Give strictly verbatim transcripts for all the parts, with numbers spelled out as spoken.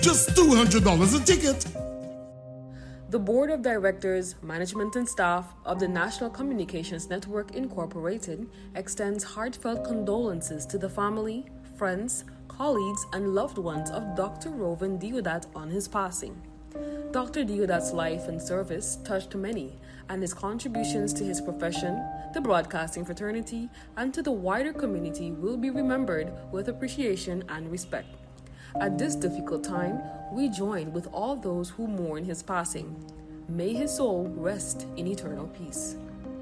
Just two hundred dollars a ticket. The Board of Directors, Management and Staff of the National Communications Network Incorporated extends heartfelt condolences to the family, friends, colleagues, and loved ones of Doctor Rovin Deodat on his passing. Doctor Deodat's life and service touched many, and his contributions to his profession, the broadcasting fraternity, and to the wider community will be remembered with appreciation and respect. At this difficult time, we join with all those who mourn his passing. May his soul rest in eternal peace.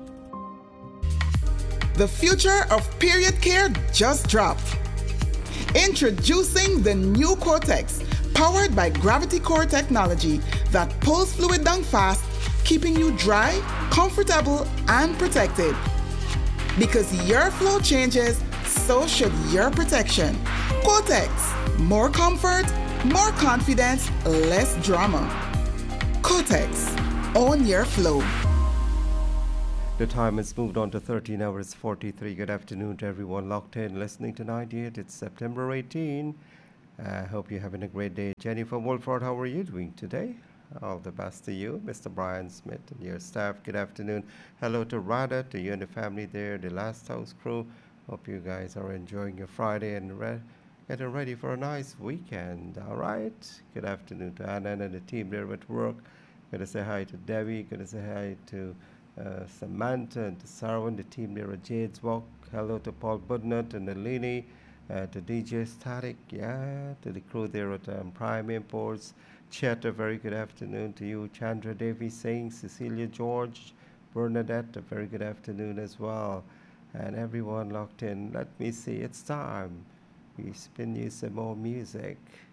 The future of period care just dropped. Introducing the new Cortex, powered by Gravity Core technology that pulls fluid down fast, keeping you dry, comfortable, and protected. Because your flow changes, so should your protection. Cortex, more comfort, more confidence, less drama. Cortex, own your flow. The time has moved on to thirteen hours forty-three. Good afternoon to everyone locked in, listening to ninety-eight. It's September eighteenth. I uh, hope you're having a great day. Jennifer Wolford, how are you doing today? All the best to you. Mister Brian Smith and your staff, good afternoon. Hello to Radha, to you and the family there, the Last House crew. Hope you guys are enjoying your Friday and re- getting ready for a nice weekend. All right. Good afternoon to Anna and the team there at work. Gonna say hi to Debbie. Gonna say hi to uh, Samantha and to Sarah and the team there at Jade's Walk. Hello to Paul Budnut and Nalini, uh, to D J Static. Yeah, to the crew there at um, Prime Imports. Chet, a very good afternoon to you. Chandra Devi Singh, Cecilia George, Bernadette, a very good afternoon as well. And everyone locked in. Let me see, it's time. We spin you some more music.